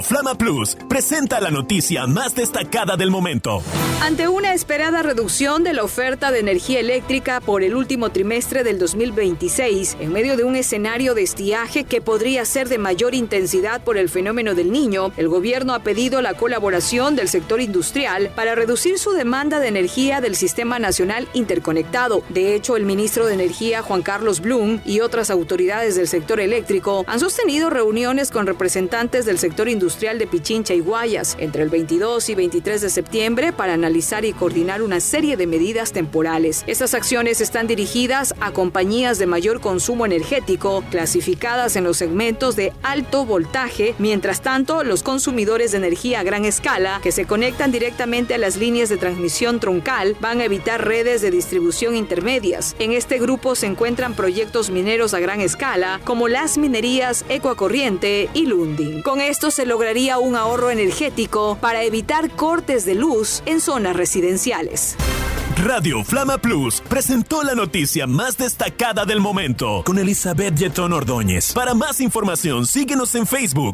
Flama Plus presenta la noticia más destacada del momento. Ante una esperada reducción de la oferta de energía eléctrica por el último trimestre del 2026, en medio de un escenario de estiaje que podría ser de mayor intensidad por el fenómeno del Niño, el gobierno ha pedido la colaboración del sector industrial para reducir su demanda de energía del Sistema Nacional Interconectado. De hecho, el ministro de Energía, Juan Carlos Blum, y otras autoridades del sector eléctrico han sostenido reuniones con representantes del sector industrial de Pichincha y Guayas entre el 22 y 23 de septiembre para analizar y coordinar una serie de medidas temporales. Estas acciones están dirigidas a compañías de mayor consumo energético, clasificadas en los segmentos de alto voltaje. Mientras tanto, los consumidores de energía a gran escala, que se conectan directamente a las líneas de transmisión troncal, van a evitar redes de distribución intermedias. En este grupo se encuentran proyectos mineros a gran escala, como las minerías Ecoacorriente y Lundin. Con esto se lograría un ahorro energético para evitar cortes de luz en zonas residenciales. Radio Flama Plus presentó la noticia más destacada del momento con Elizabeth Yetón Ordóñez. Para más información, síguenos en Facebook